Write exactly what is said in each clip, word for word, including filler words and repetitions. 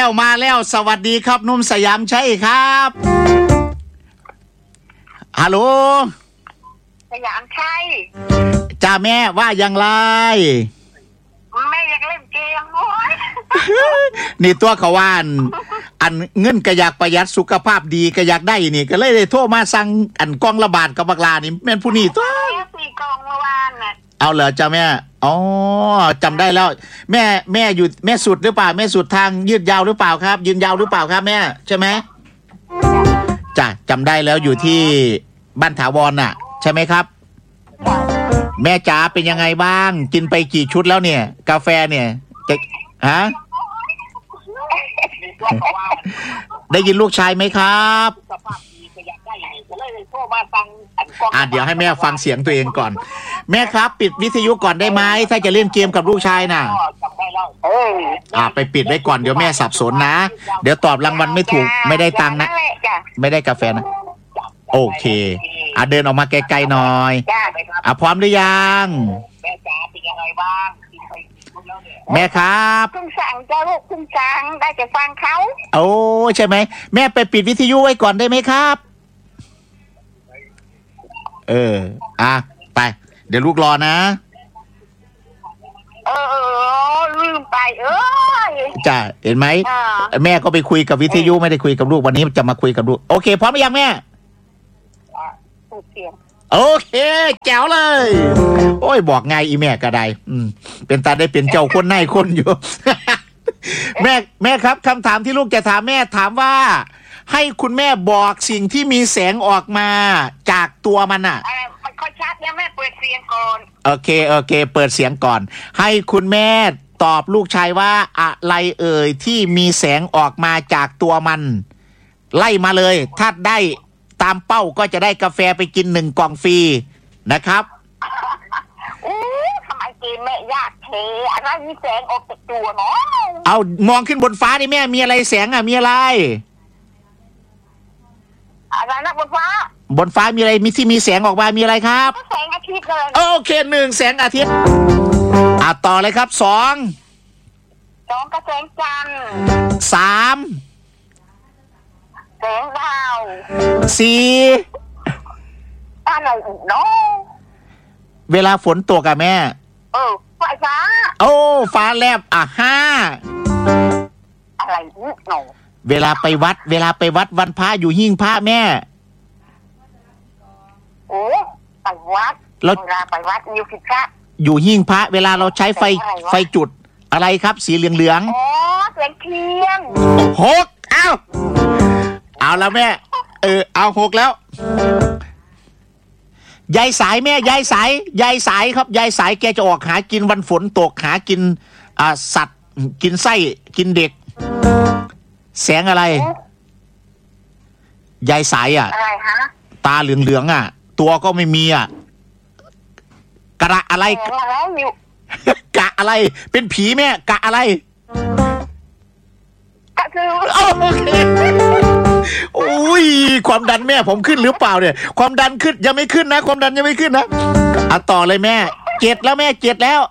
แล้วมาแล้วสวัสดีครับนุ่มสยามชัยครับฮัลโหลสยามชัยจ้าแม่ว่าอย่างไรแม่อยากเล่นเกมโอ้ยนี่ตัวเขาว่านอันเงินก็อยากประหยัดสุขภาพดีก็อยากได้นี่ก็เลยได้โทรมาสั่งอันกล้องระบาดกับบักลานี่แม่นผู้นี้ตัวสี่กองเมื่อวานน่ะเอาเหรอจ้าแม่อ๋อจำได้แล้วแม่แม่อยู่แม่สุดหรือเปล่าแม่สุดทางยืดยาวหรือเปล่าครับยืนยาวหรือเปล่าครับแม่ใช่ไหมจ้ะจำได้แล้วอยู่ที่บ้านถาวรน่ะใช่ไหมครับแม่จ๋าเป็นยังไงบ้างกินไปกี่ชุดแล้วเนี่ยกาแฟเนี่ยจะฮะได้ยินลูกชายไหมครับอ่ะเดี๋ยวให้แม่ฟังเสียงตัวเองก่อนแม่ครับปิดวิทยุก่อนได้ไหมถ้าจะเล่นเกมกับลูกชายน่ะอ่ะไปปิดไว้ก่อนเดี๋ยวแม่สับสนนะเดี๋ยวตอบรางวัลไม่ถูกไม่ได้ตังค์นะไม่ได้กาแฟนะโอเคอ่ะเดินออกมาไกลๆหน่อยอ่ะพร้อมหรือยังแม่จ๋าเป็นยังไงบ้างแม่ครับคุณสั่งจะลูกคุณสั่งได้จะฟังเขาโอ้ใช่ไหมแม่ไปปิดวิทยุไว้ก่อนได้ไหมครับเอออ่ะไปเดี๋ยวลูกรอนะเออลืมไปเอ้ยจ้ะเห็นไหมแม่ก็ไปคุยกับวิทยุไม่ได้คุยกับลูกวันนี้จะมาคุยกับลูกโอเคพร้อมหรือยังแม่โอเคแจ๋วเลยโอ้ยบอกไงอีแม่ก็ได้อืมเป็นตาได้เป็นเจ้าคนนายคนอยู่ แม่แม่ครับคำถามที่ลูกจะถามแม่ถามว่าให้คุณแม่บอกสิ่งที่มีแสงออกมาจากตัวมันอ่ะมันค่อยชัดเนี่ยแม่เปิดเสียงก่อนโอเคโอเคเปิดเสียงก่อนให้คุณแม่ตอบลูกชายว่าอะไรเอ่ยที่มีแสงออกมาจากตัวมันไล่มาเลยถ้าได้ตามเป้าก็จะได้กาแฟไปกินหนึ่งกล่องฟรีนะครับอู้ทำไมเกมแม่ยากเทอะไรมีแสงออกจากตัวเนาะเอามองขึ้นบนฟ้านี่แม่มีอะไรแสงอ่ะมีอะไรอะไรนะบนฟ้าบนฟ้ามีอะไรมีที่มีแสงออกมามีอะไรครับแสงอาทิตย์เลยโอเคหนึ่งแสงอาทิตย์อ่ะต่อเลยครับสองสองก็แสงจันทร์สามแสงดาวสี่อะไรอีกเนาะเวลาฝนตกอะแม่เออไฟฟ้าโอ้ฟ้าแลบอ่ะห้าอะไรอีกเนาะเวลาไปวัดเวลาไปวัดวันพระอยู่หิ้งพระแม่โอ้ไปวัดเวลาไปวัดอยู่ผิดพระอยู่หิ้งพระเวลาเราใช้ไฟไฟจุดอะไรครับสีเหลืองเหลืองอ๋อแสงเทียนหกเอ้าเอาแล้วแม่เออเอาหกแล้วยายสายแม่ยายสายยายสายครับยายสายแกจะออกหากินวันฝนตกหากินอ่าสัตว์กินไส้กินเด็กแสงอะไรยายสายอ่ะอะไรฮะตาเหลืองเหลืองอ่ะตัวก็ไม่มีอ่ะกระอะไรกะอะไรเป็นผีแม่กะอะไรกะคือโอเคโอ้ยความดันแม่ผมขึ้นหรือเปล่าเนี่ยความดันขึ้นยังไม่ขึ้นนะความดันยังไม่ขึ้นนะอ่ะต่อเลยแม่เจ็ดแล้วแม่เจ็ดแล้ว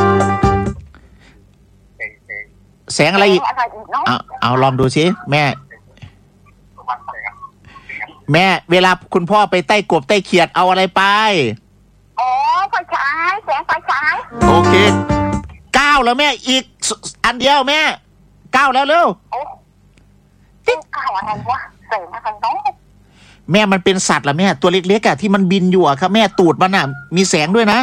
แสงอะไรอีกเอาเอาลองดูสิแม่แม่เวลาคุณพ่อไปใต้กบใต้เขียดเอาอะไรไปอ๋อไฟฉายแสงไฟฉายโอเคเก้าแล้วแม่อีกอันเดียวแม่เก้าแล้วเร็วติ๊กเก้าอะไรวะแสงอะไรเนาะแม่มันเป็นสัตว์เหรอแม่ตัวเล็กๆอ่ะที่มันบินอยู่อ่ะครับแม่ตูดมันอ่ะมีแสงด้วยนะ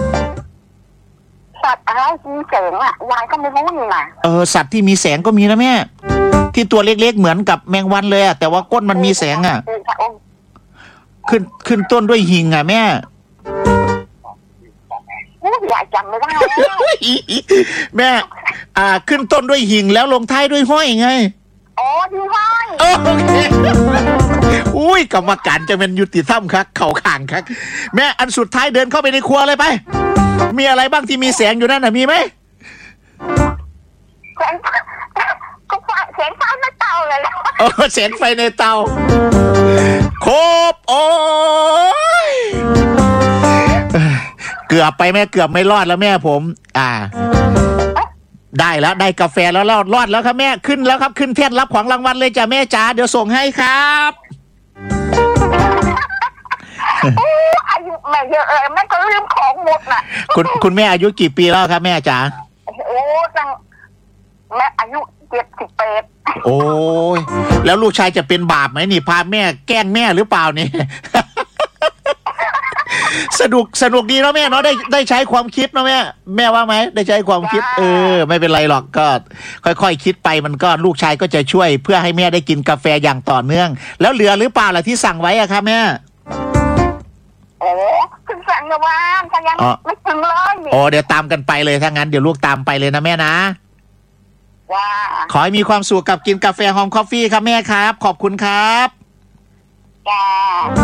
สัตว์อะไรมีแสงอ่ะยายก็ไม่รู้นี่นะเออสัตว์ที่มีแสงก็มีนะแม่ที่ตัวเล็กๆเหมือนกับแมงวันเลยอ่ะแต่ว่าก้นมันมีแสงอ่ะขึ้นขึ้นต้นด้วยหิ่งอ่ะแม่ยายจำไม่ได้แม่อ่าขึ้นต้นด้วยหิ่งแล้วลงท้ายด้วยห้อยไงอ๋อที่ห้อยโอเคอุ้ยกรรมการจะเป็นยุติธรรมครับเข่าข่างครับแม่อันสุดท้ายเดินเข้าไปในครัวเลยไปมีอะไรบ้างที่มีแสงอยู่นั่นน่ะมีไหมแสงก็ไฟแสงไฟในเตาเลยแล้วเออแสงไฟในเตาครบโอ้ยเกือบไปแม่เกือบไม่รอดแล้วแม่ผมอ่าได้แล้วได้กาแฟแล้วรอดรอดแล้วครับแม่ขึ้นแล้วครับขึ้นแท่นรับของรางวัลเลยจ้ะแม่จ๋าเดี๋ยวส่งให้ครับโอ้อายุแม่เยอะเลยแม่ก็ลืมของหมดน่ะคุณคุณแม่อายุกี่ปีแล้วครับแม่จ๋าโอ้ตั้งแม่อายุเจ็ดสิบแปดโอ้ยแล้วลูกชายจะเป็นบาปไหมนี่พาแม่แกล้งแม่หรือเปล่านี่ สนุกสนุกดีเนาะแม่เนาะได้ได้ใช้ความคิดเนาะแม่แม่ว่าไหมได้ใช้ความคิด เออ ไม่เป็นไรหรอกก็ค่อยๆ คคิดไปมันก็ลูกชายก็จะช่วยเพื่อให้แม่ได้กินกาแฟอย่างต่อเนื่อง แล้วเหลือหรือเปล่าล่ะที่สั่งไว้อะครับแม่โอ้ถึงสั่งเมื่อวานถ้ายังไม่ถึงเลยนี่โอ้เดี๋ยวตามกันไปเลยถ้างั้นเดี๋ยวลูกตามไปเลยนะแม่นะว่าขอให้มีความสุขกับกินกาแฟหอมคอฟฟี่ครับแม่ครับขอบคุณครับจ้า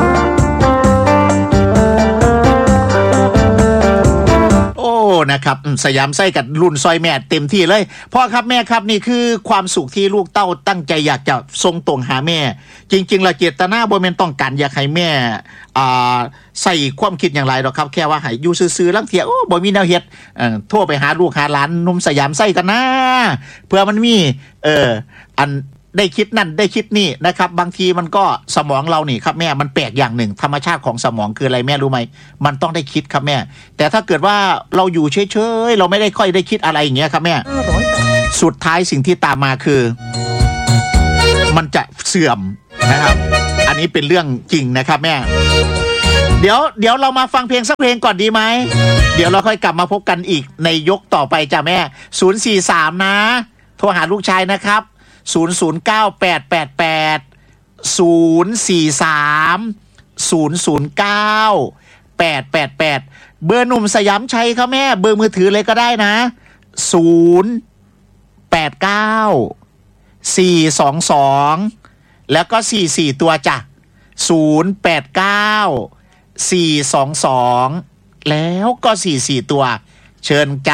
โอ้นะครับอืมสยามไส้กับรุ่นซอยแม่เต็มที่เลยพ่อครับแม่ครับนี่คือความสุขที่ลูกเต้าตั้งใจอยากจะทรงตรงหาแม่ จริงๆเราเจตนาบ่แม่นต้องการอยากให้แม่อ่าใส่ความคิดอย่างไรหรอกครับแค่ว่าให้อยู่ซื่อๆลังเทียโอ้บ่มีแนวเฮ็ดเอ่อโทรไปหาลูกหาหลานหนุ่มสยามไส้กันนะเพื่อมันมีเอออันได้คิดนั่นได้คิดนี่นะครับบางทีมันก็สมองเรานี่ครับแม่มันแปลกอย่างหนึ่งธรรมชาติของสมองคืออะไรแม่รู้ไหมมันต้องได้คิดครับแม่แต่ถ้าเกิดว่าเราอยู่เฉยๆเราไม่ได้ค่อยได้คิดอะไรอย่างเงี้ยครับแม่สุดท้ายสิ่งที่ตามมาคือมันจะเสื่อมนะครับอันนี้เป็นเรื่องจริงนะครับแม่เดี๋ยวเดี๋ยวเรามาฟังเพลงสักเพลงก่อนดีไหมเดี๋ยวเราค่อยกลับมาพบกันอีกในยกต่อไปจ้ะแม่ศูนย์ สี่ สามนะโทรหาลูกชายนะครับศูนย์ ศูนย์ เก้า แปด แปด แปด ศูนย์ สี่ สาม ศูนย์ ศูนย์ เก้า แปด แปด แปดเบอร์หนุ่มสยามชัยครับแม่เบอร์มือถือเลยก็ได้นะศูนย์ แปด เก้า สี่ สอง สอง แล้วก็สี่สี่ตัวจ้ะศูนย์ แปด เก้า สี่ สอง สอง แล้วก็สี่สี่ตัวเชิญจ้ะ